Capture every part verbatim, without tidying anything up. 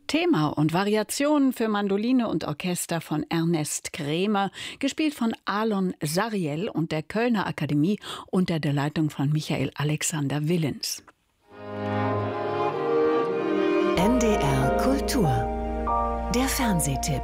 Thema und Variationen für Mandoline und Orchester von Ernest Kremer, gespielt von Alon Sariel und der Kölner Akademie unter der Leitung von Michael Alexander Willens. N D R Kultur. Der Fernsehtipp.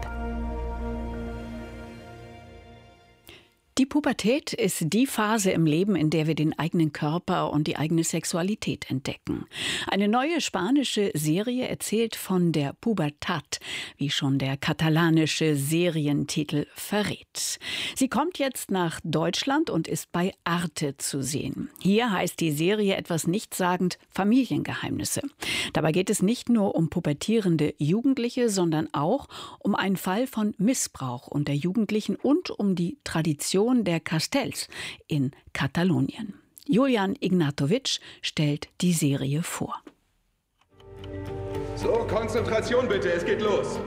Die Pubertät ist die Phase im Leben, in der wir den eigenen Körper und die eigene Sexualität entdecken. Eine neue spanische Serie erzählt von der Pubertad, wie schon der katalanische Serientitel verrät. Sie kommt jetzt nach Deutschland und ist bei Arte zu sehen. Hier heißt die Serie etwas nichtssagend Familiengeheimnisse. Dabei geht es nicht nur um pubertierende Jugendliche, sondern auch um einen Fall von Missbrauch unter Jugendlichen und um die Tradition der Castells in Katalonien. Julian Ignatovic stellt die Serie vor. So, Konzentration bitte, es geht los.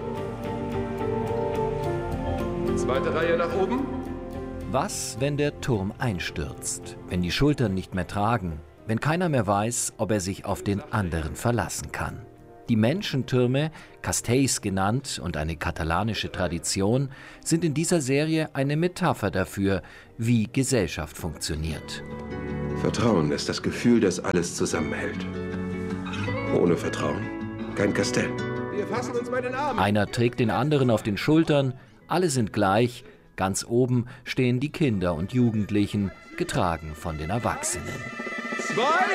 Zweite Reihe nach oben. Was, wenn der Turm einstürzt, wenn die Schultern nicht mehr tragen, wenn keiner mehr weiß, ob er sich auf den anderen verlassen kann? Die Menschentürme, Castells genannt und eine katalanische Tradition, sind in dieser Serie eine Metapher dafür, wie Gesellschaft funktioniert. Vertrauen ist das Gefühl, das alles zusammenhält. Ohne Vertrauen kein Castell. Wir fassen uns bei den Armen. Einer trägt den anderen auf den Schultern, alle sind gleich, ganz oben stehen die Kinder und Jugendlichen, getragen von den Erwachsenen. Zwei...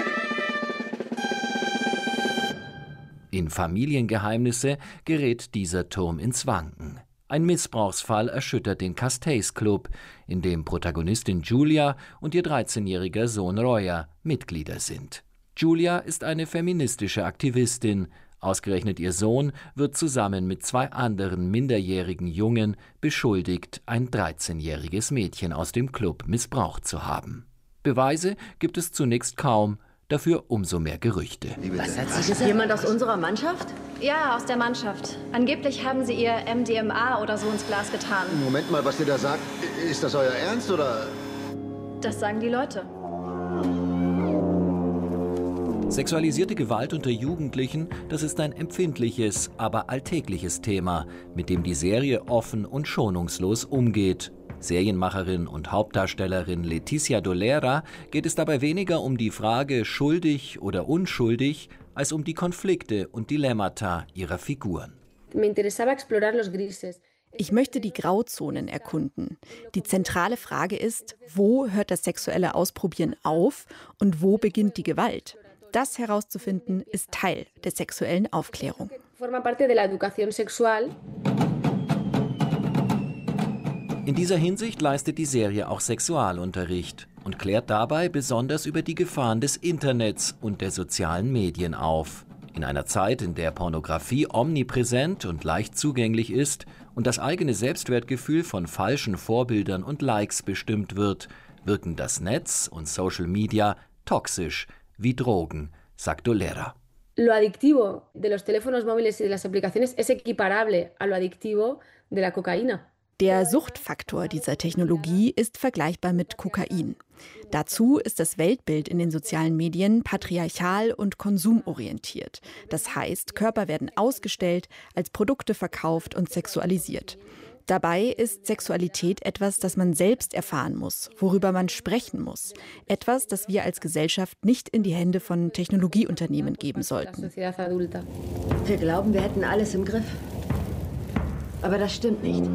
In Familiengeheimnisse gerät dieser Turm ins Wanken. Ein Missbrauchsfall erschüttert den Castells Club, in dem Protagonistin Julia und ihr dreizehnjähriger Sohn Roya Mitglieder sind. Julia ist eine feministische Aktivistin. Ausgerechnet ihr Sohn wird zusammen mit zwei anderen minderjährigen Jungen beschuldigt, ein dreizehnjähriges Mädchen aus dem Club missbraucht zu haben. Beweise gibt es zunächst kaum. Dafür umso mehr Gerüchte. Was hat sie gesagt? Jemand aus unserer Mannschaft? Ja, aus der Mannschaft. Angeblich haben sie ihr M D M A oder so ins Glas getan. Moment mal, was ihr da sagt, ist das euer Ernst, oder? Das sagen die Leute. Sexualisierte Gewalt unter Jugendlichen, das ist ein empfindliches, aber alltägliches Thema, mit dem die Serie offen und schonungslos umgeht. Serienmacherin und Hauptdarstellerin Leticia Dolera geht es dabei weniger um die Frage schuldig oder unschuldig, als um die Konflikte und Dilemmata ihrer Figuren. Ich möchte die Grauzonen erkunden. Die zentrale Frage ist, wo hört das sexuelle Ausprobieren auf und wo beginnt die Gewalt? Das herauszufinden, ist Teil der sexuellen Aufklärung. In dieser Hinsicht leistet die Serie auch Sexualunterricht und klärt dabei besonders über die Gefahren des Internets und der sozialen Medien auf. In einer Zeit, in der Pornografie omnipräsent und leicht zugänglich ist und das eigene Selbstwertgefühl von falschen Vorbildern und Likes bestimmt wird, wirken das Netz und Social Media toxisch wie Drogen, sagt Dolera. Lo adictivo de los teléfonos móviles y de las aplicaciones es equiparable a lo adictivo de la cocaína. Der Suchtfaktor dieser Technologie ist vergleichbar mit Kokain. Dazu ist das Weltbild in den sozialen Medien patriarchal und konsumorientiert. Das heißt, Körper werden ausgestellt, als Produkte verkauft und sexualisiert. Dabei ist Sexualität etwas, das man selbst erfahren muss, worüber man sprechen muss. Etwas, das wir als Gesellschaft nicht in die Hände von Technologieunternehmen geben sollten. Wir glauben, wir hätten alles im Griff. Aber das stimmt nicht.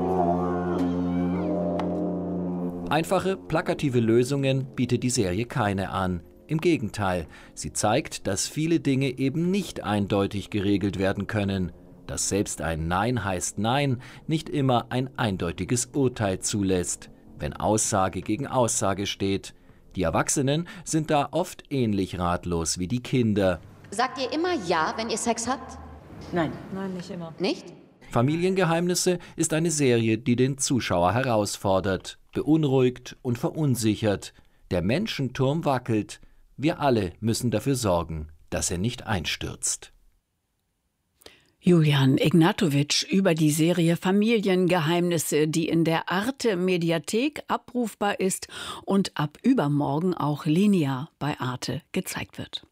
Einfache, plakative Lösungen bietet die Serie keine an. Im Gegenteil, sie zeigt, dass viele Dinge eben nicht eindeutig geregelt werden können. Dass selbst ein Nein heißt Nein nicht immer ein eindeutiges Urteil zulässt, wenn Aussage gegen Aussage steht. Die Erwachsenen sind da oft ähnlich ratlos wie die Kinder. Sagt ihr immer Ja, wenn ihr Sex habt? Nein. Nein, nicht immer. Nicht? Familiengeheimnisse ist eine Serie, die den Zuschauer herausfordert, beunruhigt und verunsichert. Der Menschenturm wackelt. Wir alle müssen dafür sorgen, dass er nicht einstürzt. Julian Ignatovic über die Serie Familiengeheimnisse, die in der Arte-Mediathek abrufbar ist und ab übermorgen auch linear bei Arte gezeigt wird.